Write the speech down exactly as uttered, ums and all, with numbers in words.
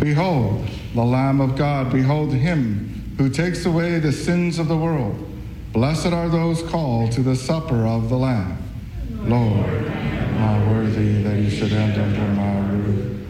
Behold, the Lamb of God. Behold him who takes away the sins of the world. Blessed are those called to the supper of the Lamb. Lord, I am not worthy that you should enter under my roof,